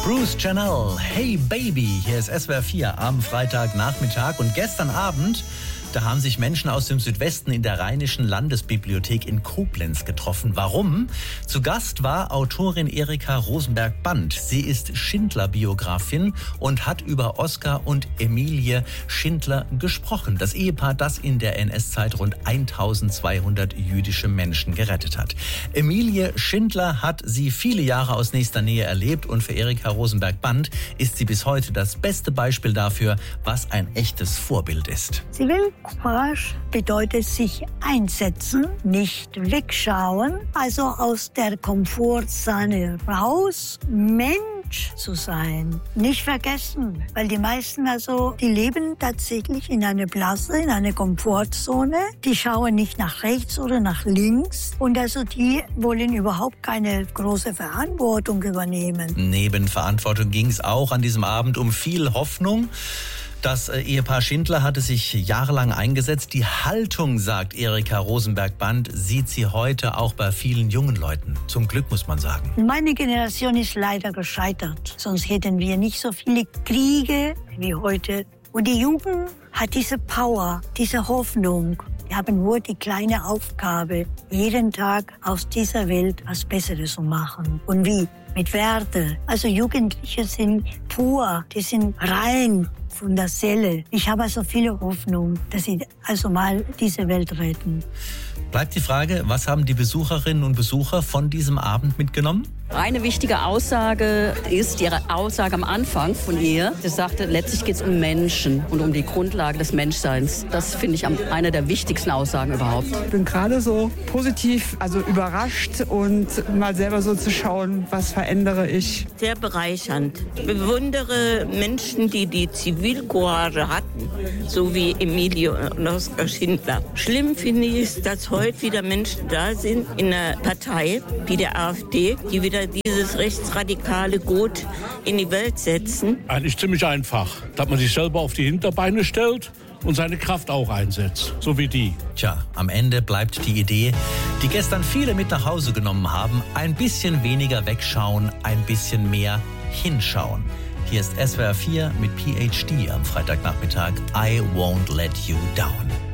Bruce Janelle, Hey Baby, hier ist SWR 4 am Freitagnachmittag und gestern Abend, da haben sich Menschen aus dem Südwesten in der Rheinischen Landesbibliothek in Koblenz getroffen. Warum? Zu Gast war Autorin Erika Rosenberg-Bandt. Sie ist Schindler-Biografin und hat über Oskar und Emilie Schindler gesprochen. Das Ehepaar, das in der NS-Zeit rund 1200 jüdische Menschen gerettet hat. Emilie Schindler hat sie viele Jahre aus nächster Nähe erlebt und für Erika Rosenberg-Bandt ist sie bis heute das beste Beispiel dafür, was ein echtes Vorbild ist. Courage bedeutet sich einsetzen, nicht wegschauen, also aus der Komfortzone raus, Mensch zu sein. Nicht vergessen, weil die meisten die leben tatsächlich in einer Blase, in einer Komfortzone. Die schauen nicht nach rechts oder nach links und die wollen überhaupt keine große Verantwortung übernehmen. Neben Verantwortung ging es auch an diesem Abend um viel Hoffnung. Das Ehepaar Schindler hatte sich jahrelang eingesetzt. Die Haltung, sagt Erika Rosenberg-Bandt, sieht sie heute auch bei vielen jungen Leuten. Zum Glück, muss man sagen. Meine Generation ist leider gescheitert. Sonst hätten wir nicht so viele Kriege wie heute. Und die Jugend hat diese Power, diese Hoffnung. Wir haben nur die kleine Aufgabe, jeden Tag aus dieser Welt was Besseres zu machen. Und wie? Mit Werte. Jugendliche sind pur, die sind rein von der Seele. Ich habe viele Hoffnung, dass sie mal diese Welt retten. Bleibt die Frage, was haben die Besucherinnen und Besucher von diesem Abend mitgenommen? Eine wichtige Aussage ist ihre Aussage am Anfang von ihr. Sie sagte, letztlich geht es um Menschen und um die Grundlage des Menschseins. Das finde ich eine der wichtigsten Aussagen überhaupt. Ich bin gerade so positiv, überrascht und mal selber so zu schauen, was verändere ich. Sehr bereichernd. Ich bewundere Menschen, die Zivilcourage hatten, so wie Emilie und Oskar Schindler. Schlimm finde ich es, dass heute wieder Menschen da sind in einer Partei wie der AfD, die wieder dieses rechtsradikale Gut in die Welt setzen. Eigentlich ziemlich einfach, dass man sich selber auf die Hinterbeine stellt und seine Kraft auch einsetzt, so wie die. Tja, am Ende bleibt die Idee, die gestern viele mit nach Hause genommen haben, ein bisschen weniger wegschauen, ein bisschen mehr hinschauen. Hier ist SWR 4 mit PhD am Freitagnachmittag. I won't let you down.